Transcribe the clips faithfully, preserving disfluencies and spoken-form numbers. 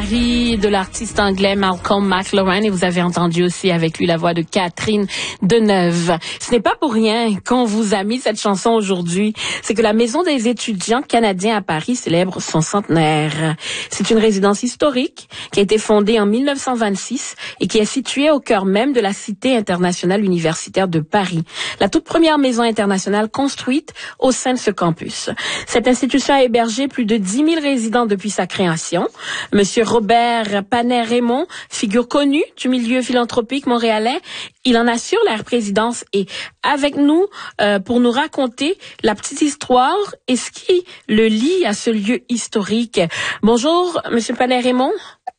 Paris de l'artiste anglais Malcolm McLaren et vous avez entendu aussi avec lui la voix de Catherine Deneuve. Ce n'est pas pour rien qu'on vous a mis cette chanson aujourd'hui. C'est que la Maison des étudiants canadiens à Paris célèbre son centenaire. C'est une résidence historique qui a été fondée en mille neuf cent vingt-six et qui est située au cœur même de la Cité internationale universitaire de Paris. La toute première maison internationale construite au sein de ce campus. Cette institution a hébergé plus de dix mille résidents depuis sa création. Monsieur Robert Panay-Raymond, figure connue du milieu philanthropique montréalais, il en assure la présidence et avec nous euh, pour nous raconter la petite histoire et ce qui le lie à ce lieu historique. Bonjour, Monsieur Panay-Raymond.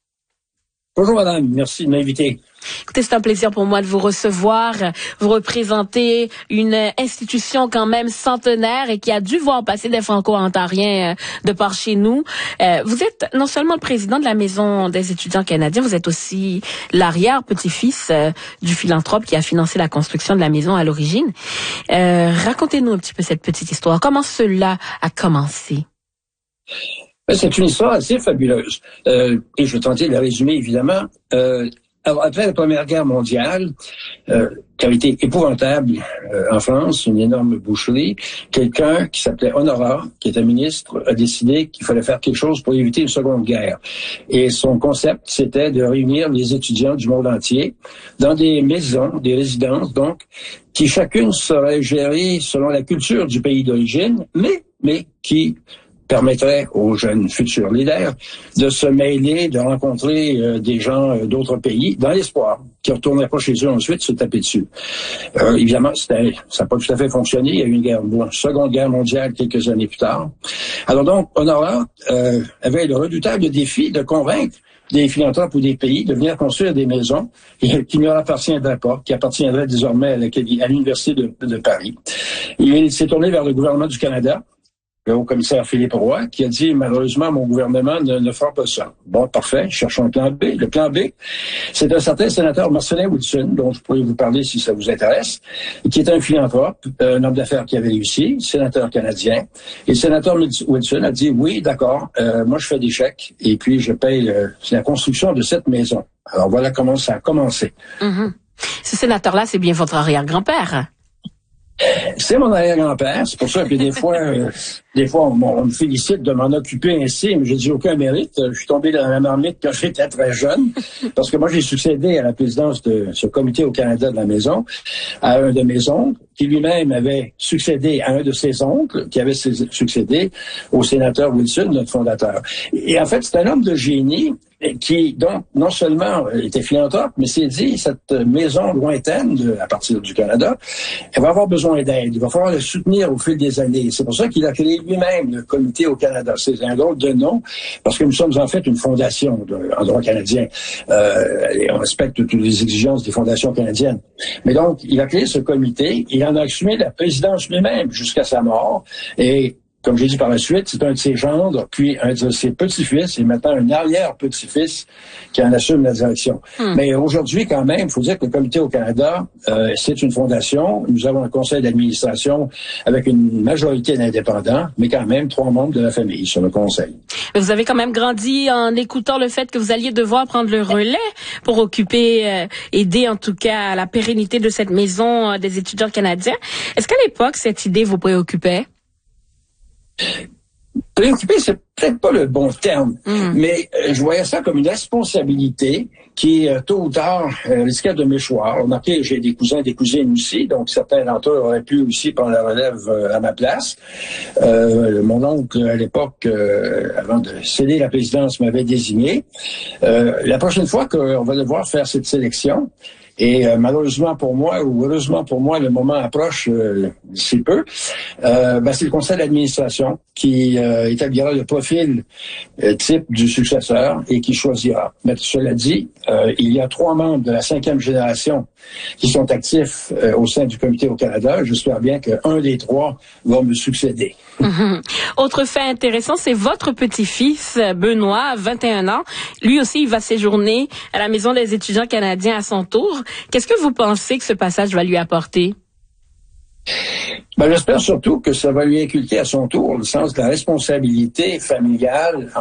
Bonjour madame, merci de m'inviter. Écoutez, c'est un plaisir pour moi de vous recevoir. Vous représentez une institution quand même centenaire et qui a dû voir passer des Franco-Ontariens de par chez nous. Euh, vous êtes non seulement le président de la Maison des étudiants canadiens, vous êtes aussi l'arrière-petit-fils euh, du philanthrope qui a financé la construction de la maison à l'origine. Euh, racontez-nous un petit peu cette petite histoire. Comment cela a commencé? C'est une histoire assez fabuleuse. Euh, et je vais tenter de la résumer, évidemment. Euh, Alors, après la Première Guerre mondiale, euh, qui avait été épouvantable euh, en France, une énorme boucherie, quelqu'un qui s'appelait Honorat, qui était ministre, a décidé qu'il fallait faire quelque chose pour éviter une seconde guerre. Et son concept, c'était de réunir les étudiants du monde entier dans des maisons, des résidences, donc, qui chacune serait gérée selon la culture du pays d'origine, mais, mais qui permettrait aux jeunes futurs leaders de se mêler, de rencontrer euh, des gens euh, d'autres pays, dans l'espoir qu'ils ne retourneraient pas chez eux ensuite se taper dessus. Euh, évidemment, c'était, ça n'a pas tout à fait fonctionné. Il y a eu une guerre, une seconde guerre mondiale quelques années plus tard. Alors donc, Honorat euh, avait le redoutable défi de convaincre des philanthropes ou des pays de venir construire des maisons qui ne leur appartiendraient pas, qui appartiendraient désormais à, la, à l'Université de, de Paris. Il s'est tourné vers le gouvernement du Canada, le haut-commissaire Philippe Roy, qui a dit, malheureusement, mon gouvernement ne, ne fera pas ça. Bon, parfait, cherchons le plan B. Le plan B, c'est un certain sénateur Marcellin Wilson, dont je pourrais vous parler si ça vous intéresse, qui est un philanthrope, un homme d'affaires qui avait réussi, sénateur canadien. Et le sénateur Wilson a dit, oui, d'accord, euh, moi je fais des chèques, et puis je paye euh, la construction de cette maison. Alors voilà comment ça a commencé. Mm-hmm. Ce sénateur-là, c'est bien votre arrière-grand-père. C'est mon arrière-grand-père, c'est pour ça que des fois, euh, des fois on, on me félicite de m'en occuper ainsi, mais je dis aucun mérite. Je suis tombé dans la marmite quand j'étais très jeune, parce que moi j'ai succédé à la présidence de ce comité au Canada de la maison à un de mes oncles, qui lui-même avait succédé à un de ses oncles, qui avait succédé au sénateur Wilson, notre fondateur. Et en fait, c'est un homme de génie qui, donc, non seulement était philanthrope, mais s'est dit, cette maison lointaine, de, à partir du Canada, elle va avoir besoin d'aide. Il va falloir la soutenir au fil des années. C'est pour ça qu'il a créé lui-même le comité au Canada. C'est un drôle de nom, parce que nous sommes en fait une fondation de, en droit canadien. Euh, et on respecte toutes les exigences des fondations canadiennes. Mais donc, il a créé ce comité, il en a assumé la présidence lui-même jusqu'à sa mort, et comme j'ai dit par la suite, c'est un de ses gendres, puis un de ses petits-fils, et maintenant un arrière-petit-fils qui en assume la direction. Hmm. Mais aujourd'hui, quand même, il faut dire que le Comité au Canada, euh, c'est une fondation. Nous avons un conseil d'administration avec une majorité d'indépendants, mais quand même trois membres de la famille sur le conseil. Mais vous avez quand même grandi en écoutant le fait que vous alliez devoir prendre le relais pour occuper, euh, aider en tout cas à la pérennité de cette maison euh, des étudiants canadiens. Est-ce qu'à l'époque, cette idée vous préoccupait? Préoccupé, c'est peut-être pas le bon terme, mmh. mais euh, je voyais ça comme une responsabilité qui, euh, tôt ou tard, euh, risquait de m'échouer. Remarquez, j'ai des cousins et des cousines aussi, donc certains d'entre eux auraient pu aussi prendre la relève euh, à ma place. Euh, mon oncle, à l'époque, euh, avant de céder la présidence, m'avait désigné. Euh, la prochaine fois qu'on va devoir faire cette sélection, et euh, malheureusement pour moi, ou heureusement pour moi, le moment approche euh, d'ici peu, euh, ben, c'est le conseil d'administration qui euh, établira le profil euh, type du successeur et qui choisira. Mais cela dit, euh, il y a trois membres de la cinquième génération qui sont actifs euh, au sein du comité au Canada. J'espère bien qu'un des trois va me succéder. Mmh. Autre fait intéressant, c'est votre petit-fils, Benoît, vingt et un ans. Lui aussi, il va séjourner à la Maison des étudiants canadiens à son tour. Qu'est-ce que vous pensez que ce passage va lui apporter? Ben, j'espère surtout que ça va lui inculquer à son tour le sens de la responsabilité familiale